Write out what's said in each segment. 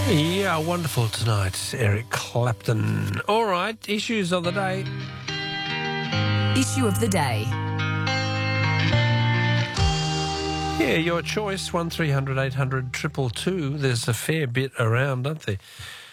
Yeah, wonderful tonight, Eric Clapton. All right, issues of the day. Issue of the day. Yeah, your choice, 1300 800 222. There's a fair bit around, aren't there?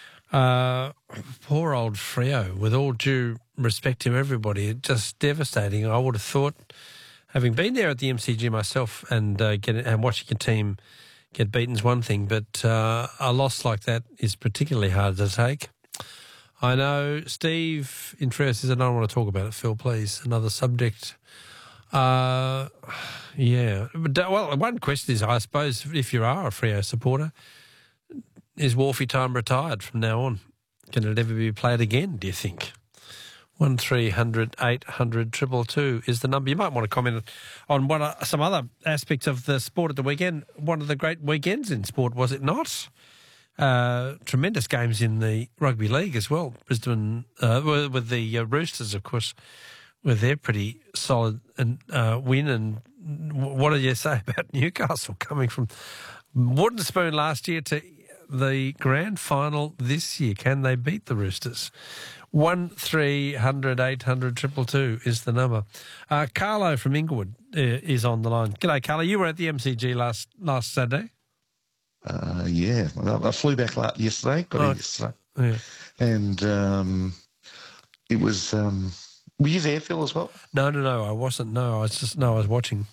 Poor old Freo, with all due respect to everybody, just devastating. I would have thought, having been there at the MCG myself and watching a team get beaten's one thing, but a loss like that is particularly hard to take. I know Steve in Freo says, I don't want to talk about it, Phil, please. Another subject. Yeah. But, well, one question is, I suppose, if you are a Freo supporter, is Wharfie time retired from now on? Can it ever be played again, do you think? 1300 800 222 is the number. You might want to comment on some other aspects of the sport at the weekend. One of the great weekends in sport, was it not? Tremendous games in the rugby league as well. Brisbane, with the Roosters, of course, with their pretty solid win. And what did you say about Newcastle coming from wooden spoon last year to the grand final this year? Can they beat the Roosters? 1300 800 222 is the number. Carlo from Inglewood is on the line. G'day, Carlo. You were at the MCG last Saturday. Yeah, I flew back yesterday. Got in yesterday. Yeah. And it was. Were you there, Phil, as well? No, I wasn't. No, I was watching.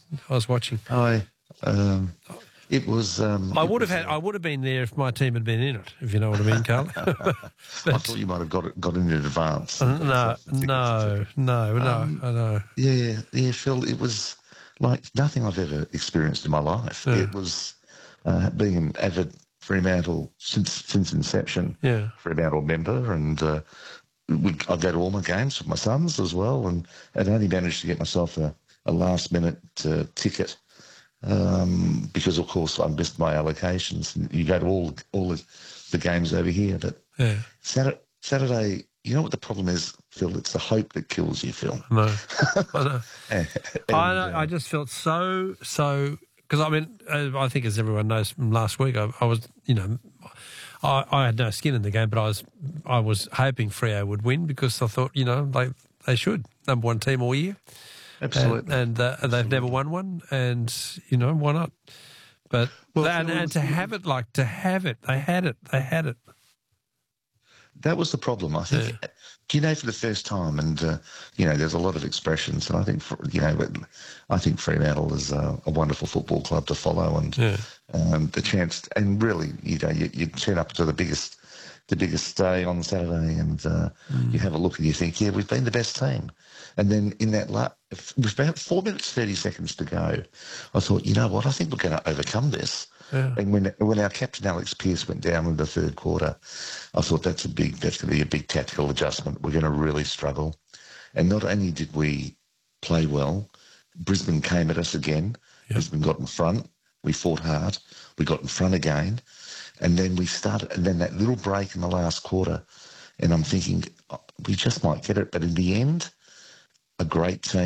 It was. I would have been there if my team had been in it. If you know what I mean, Carl. I thought you might have got in advance. No. I know. Yeah, Phil. It was like nothing I've ever experienced in my life. Yeah. It was being an avid Fremantle since inception. Yeah. Fremantle member, and I go to all my games with my sons as well, and I'd only managed to get myself a last minute ticket. Because of course I missed my allocations. And you go to all the games over here, but Yeah. Saturday, you know what the problem is, Phil? It's the hope that kills you, Phil. No, I know. And, I know. I just felt so because I mean I think as everyone knows from last week I was I had no skin in the game, but I was hoping Freo would win because I thought they should number one team all year. Absolutely. And they've never won one, and, why not? But to have it, they had it. That was the problem, I think. Yeah. For the first time, and, there's a lot of expressions, and I think, I think Fremantle is a wonderful football club to follow, and the chance, and really, you turn up to the biggest day on Saturday, and you have a look and you think, yeah, we've been the best team. And then in that with about 4 minutes, 30 seconds to go, I thought, you know what, I think we're going to overcome this. Yeah. And when our captain Alex Pearce went down in the third quarter, I thought that's going to be a big tactical adjustment. We're going to really struggle. And not only did we play well, Brisbane came at us again. Yep. Brisbane got in front. We fought hard. We got in front again. And then and then that little break in the last quarter, and I'm thinking, we just might get it. But in the end, a great team.